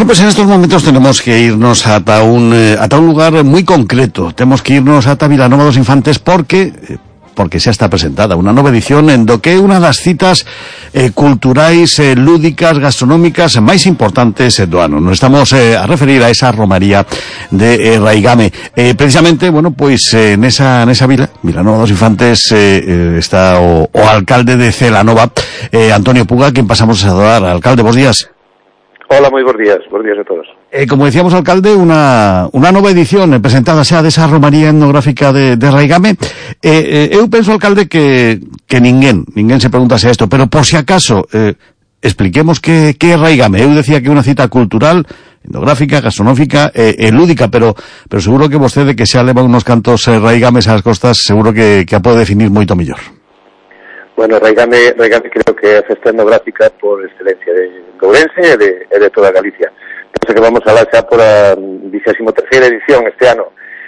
Bueno, pues en estos momentos tenemos que irnos ata un lugar muy concreto. Tenemos que irnos ata Vilanova dos Infantes porque xa está presentada unha nova edición en do que é unha das citas culturais, lúdicas, gastronómicas máis importantes do ano. Nos estamos a referir a esa romaría de Raigame. Precisamente, bueno, pois nesa vila, Vilanova dos Infantes, está o alcalde de Celanova, Antonio Puga, quen pasamos a saludar. Alcalde, bos días. Hola, moi bons días a todos. Como decíamos, alcalde, unha nova edición presentada xa desa romaría etnográfica de Raigame. Eu penso, alcalde, que ninguén se preguntase isto, pero por si acaso, expliquemos que é Raigame. Eu decía que é unha cita cultural, etnográfica, gastronómica e lúdica, pero seguro que vostede, que xa leva unos cantos Raigames ás costas, seguro que a pode definir moito mellor. Bueno, Raigame creo que é a festa etnográfica por excelencia de Ourense e de toda Galicia. Penso que vamos a lá xa por a 23ª edición este ano.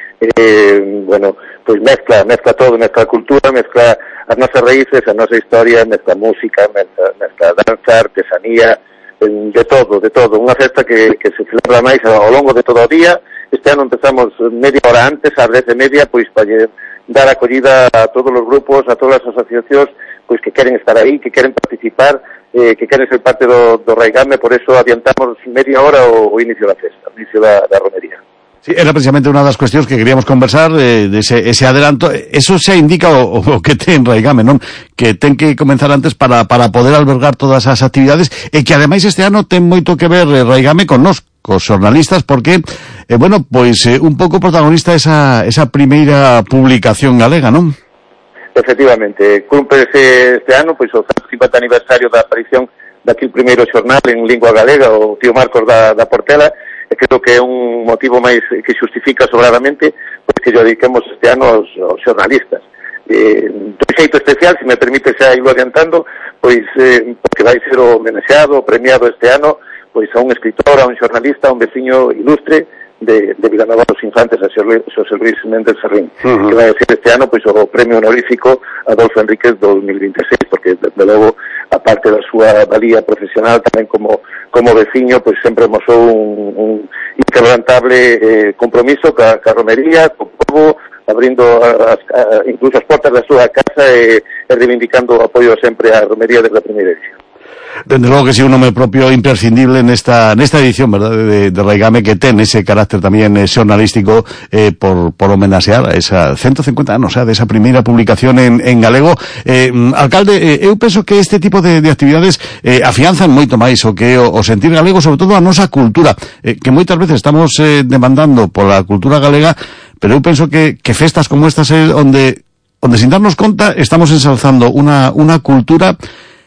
Bueno, pois mezcla todo, mezcla a cultura, mezcla as nosas raíces, a nosa historia, mezcla música, mezcla danza, artesanía, de todo. Unha festa que se celebra máis ao longo de todo o día. Este ano empezamos media hora antes, ás 10:30, pois para dar acollida a todos os grupos, a todas as asociacións pois que queren estar aí, que queren participar, que queren ser parte do Raigame. Por eso adiantamos media hora o inicio da festa, o inicio da romería. Sí, era precisamente unha das cuestións que queríamos conversar, de ese adelanto. Eso xa indica o que ten Raigame, non? Que ten que comenzar antes para poder albergar todas as actividades, e que ademais este ano ten moito que ver Raigame con nós, cos xornalistas, porque, bueno, pois un pouco protagonista esa primeira publicación galega, non? Efectivamente, cúmprese este ano pois o 50 aniversario da aparición daquil primeiro xornal en lingua galega, o tío Marcos da Portela, e creo que é un motivo máis que xustifica sobradamente pois que lle dediquemos este ano aos xornalistas. De xeito especial, se me permite xa irlo adiantando, pois porque vai ser homenaxeado, premiado este ano, pois a un escritor, a un xornalista, a un veciño ilustre de Vilanova dos Infantes, a Xosé Luis Méndez Serrín, que vai a ser este ano pois o premio honorífico Adolfo Enríquez 2026, porque de logo, a parte da súa valía profesional, tamén como veciño, pois sempre mosou un inquebrantable compromiso ca romería, co povo, abrindo incluso as portas da súa casa e reivindicando o apoio sempre á romería desde a primeira edición. Dende logo que si un nome propio imprescindible nesta edición, verdad, de Raigame, que ten ese carácter tamén xornalístico por homenaxear a esa 150 anos, desa primeira publicación en galego. Alcalde, eu penso que este tipo de actividades afianzan moito máis o que o sentir galego, sobre todo a nosa cultura, que moitas veces estamos demandando pola cultura galega, pero eu penso que festas como estas onde sin darnos conta estamos ensalzando unha cultura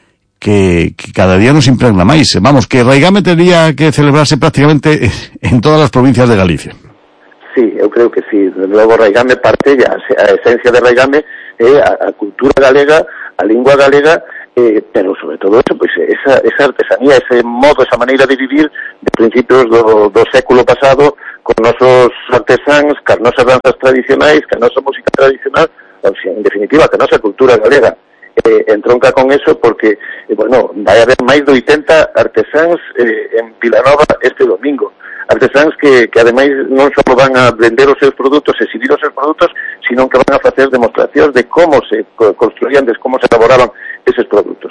que cada día nos impregna máis. Vamos, que Raigame tería que celebrarse prácticamente en todas as provincias de Galicia. Sí, eu creo que sí. Logo Raigame parte, a esencia de Raigame é a cultura galega, a lingua galega, pero sobre todo eso, pois esa artesanía, ese modo, esa maneira de vivir de principios do século pasado, con nosos artesáns, cas nosas danzas tradicionais, ca nosa música tradicional, ou sea, en definitiva, ca nosa cultura galega. Entronca con eso porque, bueno, vai haber máis de 80 artesáns en Vilanova este domingo. Artesáns que ademais non só van a vender os seus produtos, exhibir os seus produtos, sino que van a facer demostracións de como se construían, de como se elaboraban eses produtos.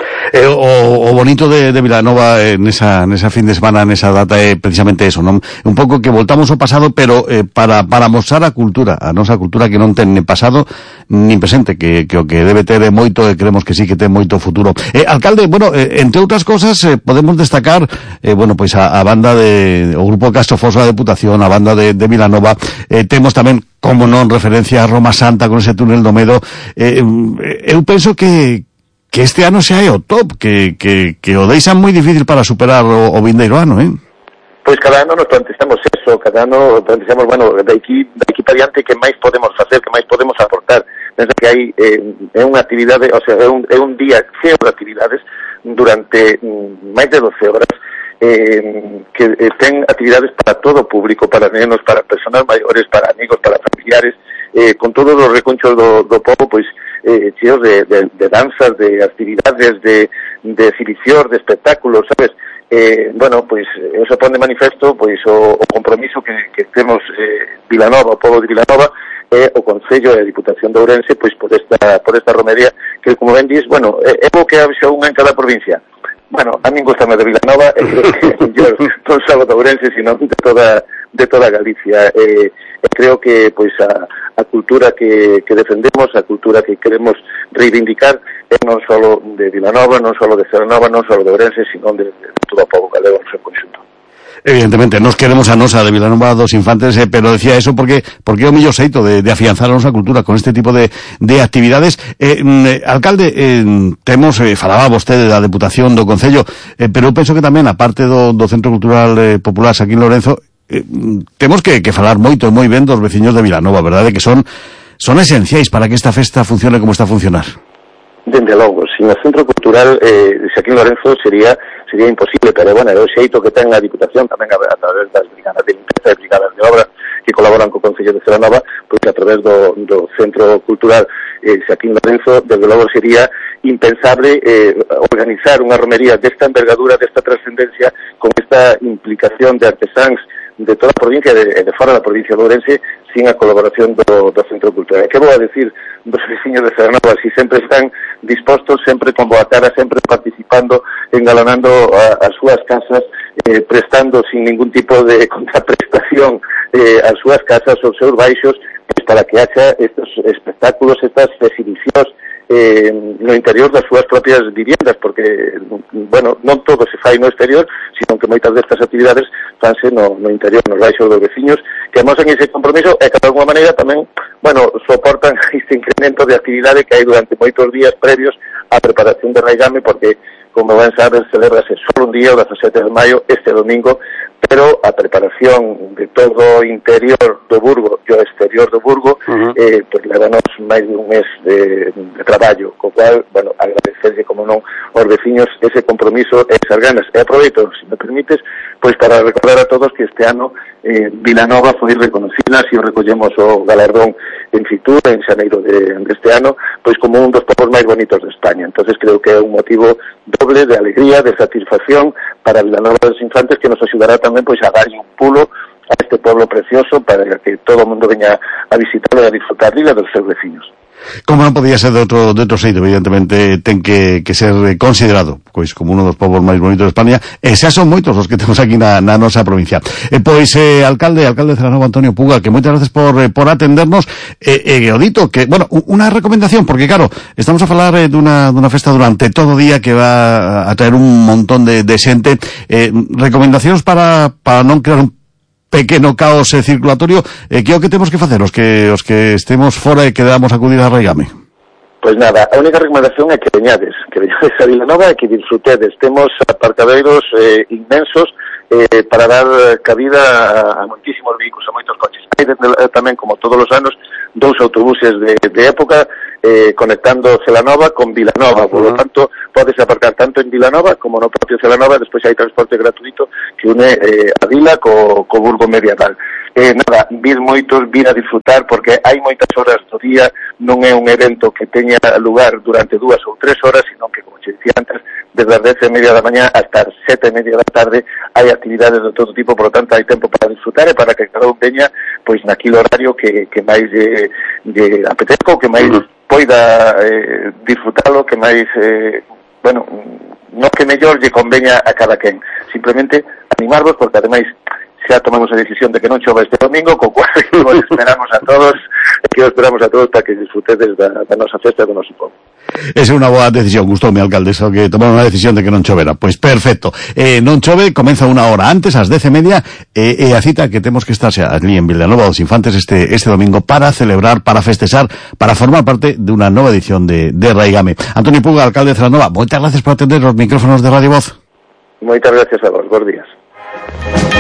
O bonito de Vilanova nesa fin de semana, nesa data, é precisamente eso, non? Un pouco que voltamos ao pasado, pero para mostrar a cultura, a nosa cultura, que non ten nin pasado nin presente, que o que debe ter moito, e creemos que sí que ten moito futuro. Alcalde, bueno, entre outras cosas, podemos destacar, bueno, pois a banda o grupo Castrofoso da Deputación, a banda de Vilanova, temos tamén, como non, referencia a Roma Santa con ese túnel do Medo. Eu penso que este ano xa é o top, que o deixan moi difícil para superar o vindeiro ano, Pois cada ano nos plantexamos eso, cada ano plantexamos, bueno, de aquí para diante, que máis podemos facer, que máis podemos aportar. Pensa que hai é unha actividade, o sea, é un día cheo de actividades durante máis de 12 horas, que ten actividades para todo o público, para nenos, para personas maiores, para amigos, para familiares, con todos os recunchos do povo, pois cheos de danzas, de actividades, de exhibición, de espectáculos, sabes? bueno, pois eso pon de manifesto pois o compromiso que temos Vilanova, o pobo de Vilanova, o Concello e a Diputación de Ourense pois por esta romería que, como ben dis, bueno, é bo que haxa unha en cada provincia. Bueno, a min gustame de Vilanova e creo que mellor non só de Ourense, sino de toda Galicia. Creo que pois a cultura que defendemos, a cultura que queremos reivindicar é non só de Vilanova, non só de Celanova, non só de Ourense, sino de todo o pobo galego en seu conxunto. Evidentemente, nos queremos a nosa de Vilanova dos Infantes, pero decía eso porque é o mellor xeito de afianzar a nosa cultura con este tipo de actividades. Alcalde, temos, falaba vostede da Deputación do Concello, pero eu penso que tamén, a parte do Centro Cultural Popular Xaquín Lorenzo, temos que falar moito e moi ben dos veciños de Vilanova, verdade? Que son esenciais para que esta festa funcione como está a funcionar. Dende logo, sin o Centro Cultural Xaquín Lorenzo sería imposible, pero bueno, é o xeito que ten a Diputación tamén a través das brigadas de limpeza e brigadas de obra que colaboran co Concello de Celanova, pois a través do Centro Cultural Xaquín Lorenzo, desde logo sería impensable organizar unha romería desta envergadura, desta trascendencia, con esta implicación de artesáns de toda a provincia e de fora da provincia de Ourense, sin a colaboración do Centro Cultural. E que vou a decir dos veciños de Celanova, si sempre están dispostos, sempre con boa cara, sempre participando, engalanando as súas casas, prestando sin ningún tipo de contraprestación as súas casas, os seus baixos, pues para que haxa estes espectáculos, estas exhibicións no interior das súas propias viviendas, porque, bueno, non todo se fai no exterior, sino que moitas destas actividades fanse no interior, nos baixos dos veciños, que amosan ese compromiso e que de alguma maneira tamén, bueno, soportan este incremento de actividade que hai durante moitos días previos á preparación de Raigame, porque, como ben saber, celebrase só un día, o 17 de maio, este domingo, pero a preparación de todo o interior do Burgo e o exterior do Burgo pues levanos máis de un mes de traballo, co cual, bueno, agradecerlle, como non, aos veciños ese compromiso e esas ganas. E aproveito, se me permites, pois para recordar a todos que este ano Vilanova foi reconocida, se recollemos o galardón en Fitur, en xaneiro deste ano, pois como un dos povos máis bonitos de España. Entonces creo que é un motivo doble de alegría, de satisfacción para Vilanova dos Infantes, que nos axudará tamén pois a darlle un pulo a este pueblo precioso para que todo o mundo veña a visitarlo e a disfrutar dile dos seus veciños. Como non podía ser de outro xeito, evidentemente ten que ser considerado pois como uno dos povos máis bonitos de España, e xa son moitos os que temos aquí na nosa provincia. Alcalde de Celanova, Antonio Puga, que moitas gracias por atendernos, o dito que, bueno, unha recomendación, porque claro, estamos a falar dunha festa durante todo o día que va a traer un montón de xente, recomendacións para non crear un pequeno caos circulatorio, que é o que temos que facer os que estemos fora e que damos acudir a Raigame? Pois nada, a única recomendación é que veñades a Vilanova e que disfrutedes. Temos aparcadeiros inmensos para dar cabida a moitísimos vehículos, a moitos coches. Hai tamén, como todos os anos, 2 autobuses de época conectando Celanova con Vilanova, por lo tanto podes aparcar tanto en Vilanova como no propio Celanova. Despois hai transporte gratuito que une a vila co Burgo medieval. Nada, vir moitos, vir a disfrutar, porque hai moitas horas do día, non é un evento que teña lugar durante 2 ou 3 horas, sino que, como che dicía antes, desde as 10:30 da mañá hasta as 7:30 da tarde hai actividades de todo tipo, por lo tanto hai tempo para disfrutar e para que cada un veña pois naquilo horario que máis lle apetezca, que máis poida disfrutalo, que máis bueno, non que mellor lle conveña a cada quen. Simplemente animarvos, porque ademais xa tomamos a decisión de que non chova este domingo, co cual os esperamos a todos para que disfrutedes da nosa festa e do noso povo. Esa é unha boa decisión, gustoume, alcalde, eso que tomaron a decisión de que non chovera. Pois perfecto, non chove, comeza unha hora antes, ás 10:30, e a cita que temos que estar xa ali en Vilanova dos Infantes este domingo para celebrar, para festexar, para formar parte de unha nova edición de Raigame. Antonio Puga, alcalde de Celanova, moitas gracias por atender os micrófonos de Radio Voz. Moitas gracias a vos, bons días.